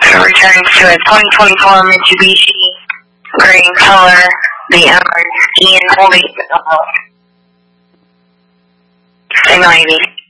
So it returns to a 2024 Mitsubishi, gray in color, the Ian Holding, 90.